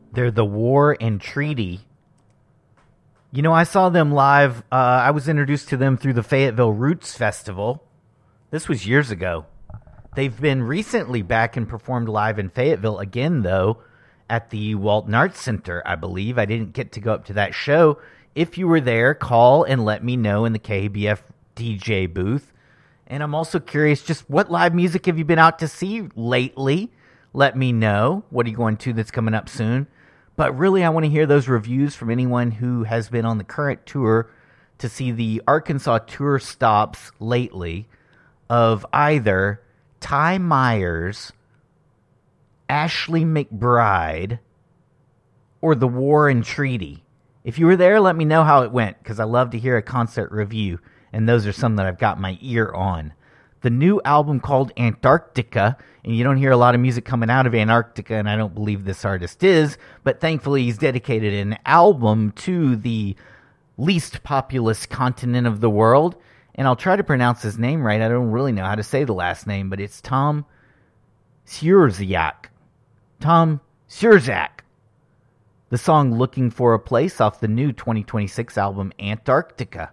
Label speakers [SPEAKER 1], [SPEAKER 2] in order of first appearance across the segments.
[SPEAKER 1] They're the War and Treaty. You know, I saw them live. I was introduced to them through the Fayetteville Roots Festival. This was years ago. They've been recently back and performed live in Fayetteville again, though, at the Walton Arts Center, I believe. I didn't get to go up to that show. If you were there, call and let me know in the KBF DJ booth. And I'm also curious, just what live music have you been out to see lately? Let me know. What are you going to that's coming up soon? But really, I want to hear those reviews from anyone who has been on the current tour to see the Arkansas tour stops lately of either Ty Myers, Ashley McBryde, or the War and Treaty. If you were there, let me know how it went, because I love to hear a concert review, and those are some that I've got my ear on. The new album called Antarctica, and you don't hear a lot of music coming out of Antarctica, and I don't believe this artist is, but thankfully he's dedicated an album to the least populous continent of the world, and I'll try to pronounce his name right. I don't really know how to say the last name, but it's Tom Sierczak. Tom Sierczak. The song Looking for a Place off the new 2026 album Antarctica.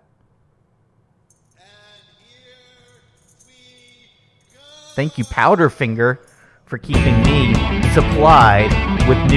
[SPEAKER 1] Thank you, Powderfinger, for keeping me supplied with new